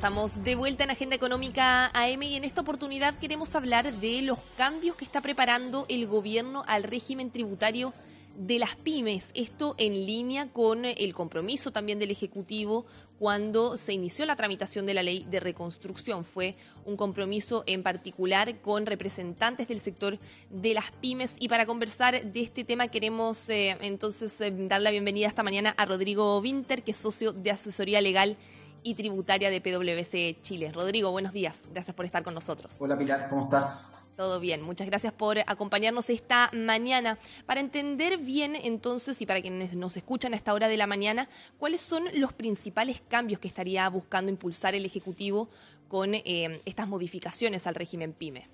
estamos de vuelta en Agenda Económica AM y en esta oportunidad queremos hablar de los cambios que está preparando el gobierno al régimen tributario de las pymes. Esto en línea con el compromiso también del Ejecutivo cuando se inició la tramitación de la ley de reconstrucción. Fue un compromiso en particular con representantes del sector de las pymes. Y para conversar de este tema queremos dar la bienvenida esta mañana a Rodrigo Winter, que es socio de asesoría legal y tributaria de PwC Chile. Rodrigo, buenos días. Gracias por estar con nosotros. Hola Pilar, ¿cómo estás? Todo bien, muchas gracias por acompañarnos esta mañana. Para entender bien entonces, y para quienes nos escuchan a esta hora de la mañana, ¿cuáles son los principales cambios que estaría buscando impulsar el Ejecutivo con estas modificaciones al régimen PYME?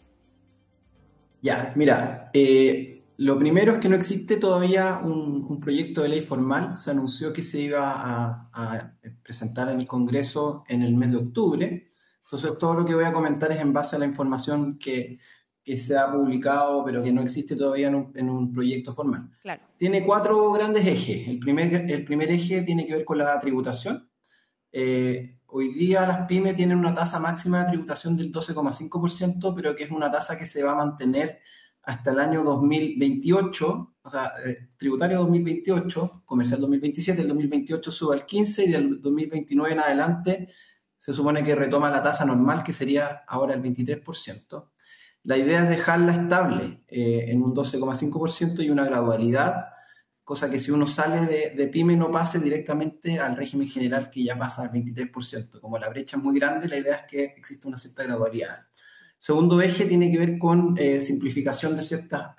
Ya, mira, lo primero es que no existe todavía un proyecto de ley formal. Se anunció que se iba a presentar en el Congreso en el mes de octubre. Entonces, todo lo que voy a comentar es en base a la información que se ha publicado, pero que no existe todavía en un proyecto formal. Claro. Tiene 4 grandes ejes. El primer eje tiene que ver con la tributación. Hoy día las pymes tienen una tasa máxima de tributación del 12,5%, pero que es una tasa que se va a mantener hasta el año 2028, o sea, tributario 2028, comercial 2027, el 2028 sube al 15% y del 2029 en adelante se supone que retoma la tasa normal, que sería ahora el 23%. La idea es dejarla estable en un 12,5% y una gradualidad, cosa que si uno sale de PYME no pase directamente al régimen general, que ya pasa al 23%. Como la brecha es muy grande, la idea es que exista una cierta gradualidad. Segundo eje tiene que ver con simplificación de ciertas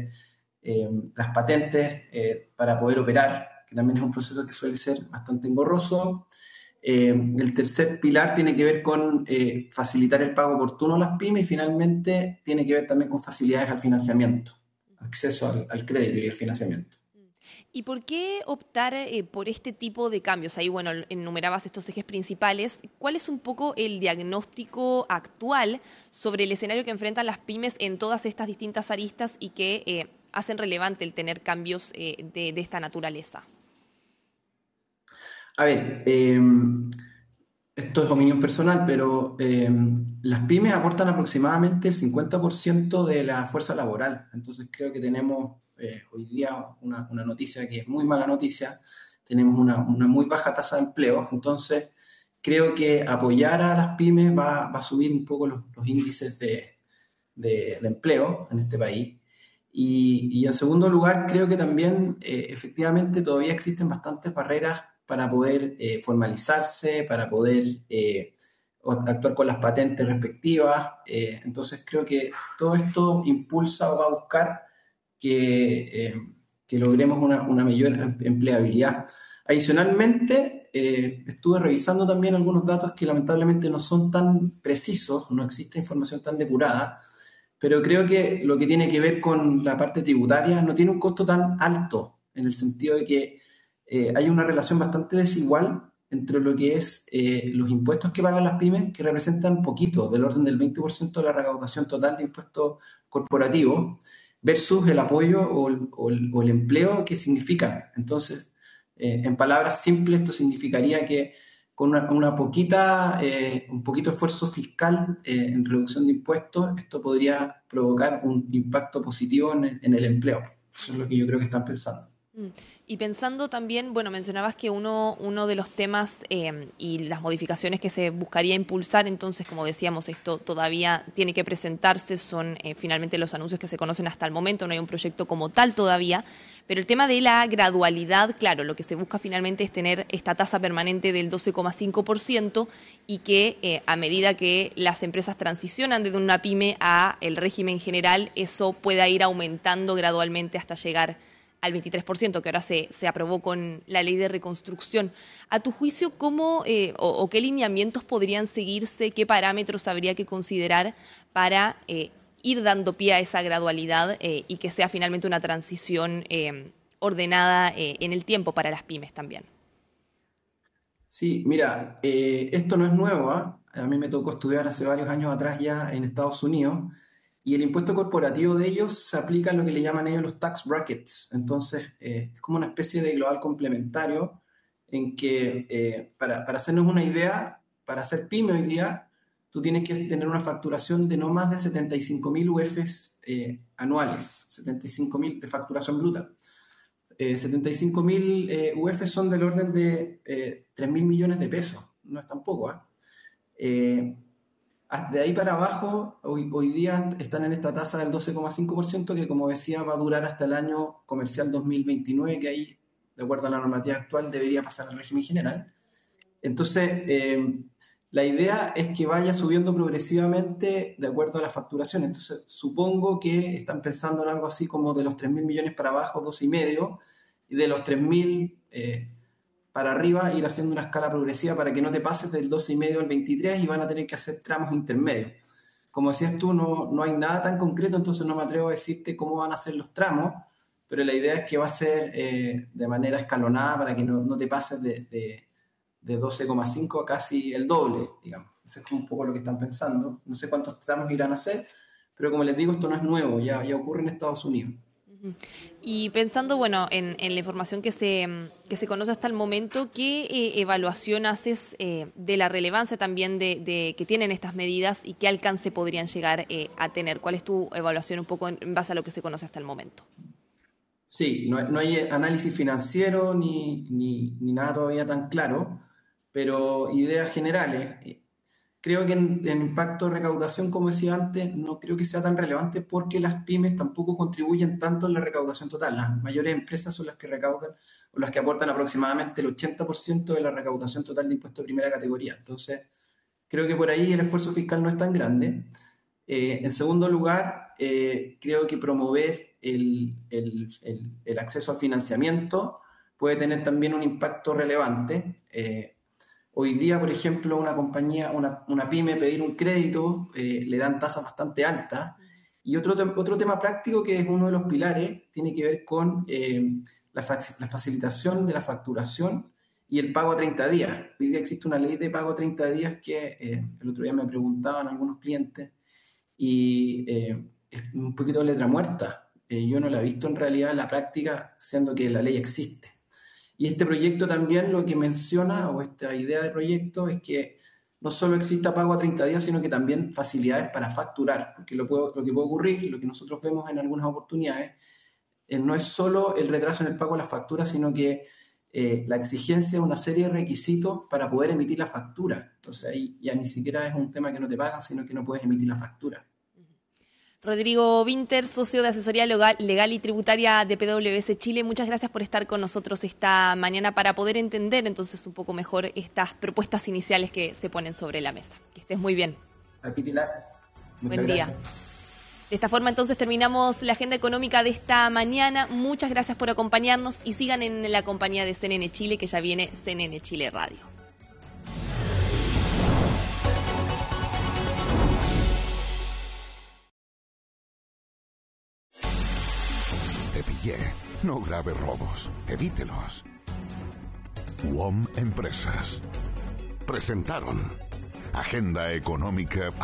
las patentes para poder operar, que también es un proceso que suele ser bastante engorroso. El tercer pilar tiene que ver con facilitar el pago oportuno a las pymes y finalmente tiene que ver también con facilidades al financiamiento, acceso al crédito y al financiamiento. ¿Y por qué optar por este tipo de cambios? Ahí, bueno, enumerabas estos ejes principales. ¿Cuál es un poco el diagnóstico actual sobre el escenario que enfrentan las pymes en todas estas distintas aristas y que hacen relevante el tener cambios de esta naturaleza? A ver, esto es opinión personal, pero las pymes aportan aproximadamente el 50% de la fuerza laboral. Entonces creo que tenemos hoy día una noticia que es muy mala noticia. Tenemos una muy baja tasa de empleo. Entonces creo que apoyar a las pymes va a subir un poco los índices de empleo en este país. Y en segundo lugar, creo que también efectivamente todavía existen bastantes barreras para poder formalizarse, para poder actuar con las patentes respectivas. Entonces creo que todo esto impulsa o va a buscar que logremos una mayor empleabilidad. Adicionalmente, estuve revisando también algunos datos que lamentablemente no son tan precisos, no existe información tan depurada, pero creo que lo que tiene que ver con la parte tributaria no tiene un costo tan alto, en el sentido de que hay una relación bastante desigual entre lo que es los impuestos que pagan las pymes, que representan poquito, del orden del 20% de la recaudación total de impuestos corporativos, versus el apoyo o el empleo que significan. Entonces, en palabras simples, esto significaría que con un poquito esfuerzo fiscal en reducción de impuestos, esto podría provocar un impacto positivo en el empleo. Eso es lo que yo creo que están pensando. Y pensando también, bueno, mencionabas que uno de los temas y las modificaciones que se buscaría impulsar, entonces, como decíamos, esto todavía tiene que presentarse, son finalmente los anuncios que se conocen hasta el momento, no hay un proyecto como tal todavía, pero el tema de la gradualidad, claro, lo que se busca finalmente es tener esta tasa permanente del 12,5% y que a medida que las empresas transicionan desde una pyme a el régimen general, eso pueda ir aumentando gradualmente hasta llegar al 23%, que ahora se aprobó con la ley de reconstrucción. A tu juicio, ¿cómo o qué lineamientos podrían seguirse, qué parámetros habría que considerar para ir dando pie a esa gradualidad y que sea finalmente una transición ordenada en el tiempo para las pymes también? Sí, mira, esto no es nuevo, ¿ah? A mí me tocó estudiar hace varios años atrás ya en Estados Unidos. Y el impuesto corporativo de ellos se aplica en lo que le llaman ellos los tax brackets. Entonces, es como una especie de global complementario en que, para hacernos una idea, para ser pyme hoy día, tú tienes que tener una facturación de no más de 75.000 UFs anuales, 75.000 de facturación bruta. 75.000 UF son del orden de 3.000 millones de pesos, no es tampoco. De ahí para abajo, hoy día están en esta tasa del 12,5%, que como decía va a durar hasta el año comercial 2029, que ahí, de acuerdo a la normativa actual, debería pasar al régimen general. Entonces, la idea es que vaya subiendo progresivamente de acuerdo a la facturación. Entonces, supongo que están pensando en algo así como de los 3.000 millones para abajo, 2,5, y de los 3.000 para arriba ir haciendo una escala progresiva para que no te pases del 12,5 al 23 y van a tener que hacer tramos intermedios. Como decías tú, no hay nada tan concreto, entonces no me atrevo a decirte cómo van a ser los tramos, pero la idea es que va a ser de manera escalonada para que no te pases de 12,5 a casi el doble, digamos. Eso es como un poco lo que están pensando. No sé cuántos tramos irán a hacer, pero como les digo, esto no es nuevo, ya ocurre en Estados Unidos. Y pensando, bueno, en la información que se conoce hasta el momento, ¿qué evaluación haces de la relevancia también de que tienen estas medidas y qué alcance podrían llegar a tener? ¿Cuál es tu evaluación un poco en base a lo que se conoce hasta el momento? Sí, no hay análisis financiero ni nada todavía tan claro, pero ideas generales. Creo que en impacto de recaudación, como decía antes, no creo que sea tan relevante porque las pymes tampoco contribuyen tanto en la recaudación total. Las mayores empresas son las que recaudan o las que aportan aproximadamente el 80% de la recaudación total de impuestos de primera categoría. Entonces, creo que por ahí el esfuerzo fiscal no es tan grande. En segundo lugar, creo que promover el acceso al financiamiento puede tener también un impacto relevante. Hoy día, por ejemplo, una compañía, una pyme, pedir un crédito, le dan tasas bastante altas. Y otro tema práctico que es uno de los pilares tiene que ver con la facilitación de la facturación y el pago a 30 días. Hoy día existe una ley de pago a 30 días que el otro día me preguntaban algunos clientes y es un poquito de letra muerta. Yo no la he visto en realidad en la práctica, siendo que la ley existe. Y este proyecto también lo que menciona, o esta idea de proyecto, es que no solo exista pago a 30 días, sino que también facilidades para facturar, porque lo que puede ocurrir, lo que nosotros vemos en algunas oportunidades, no es solo el retraso en el pago de las facturas, sino que la exigencia de una serie de requisitos para poder emitir la factura. Entonces ahí ya ni siquiera es un tema que no te pagan, sino que no puedes emitir la factura. Rodrigo Winter, socio de asesoría legal y tributaria de PwC Chile, muchas gracias por estar con nosotros esta mañana para poder entender entonces un poco mejor estas propuestas iniciales que se ponen sobre la mesa. Que estés muy bien. A ti, Pilar. Muchas Buen día. Gracias. De esta forma entonces terminamos la agenda económica de esta mañana. Muchas gracias por acompañarnos y sigan en la compañía de CNN Chile, que ya viene CNN Chile Radio. Te pillé. No grave robos. Evítelos. WOM Empresas presentaron Agenda Económica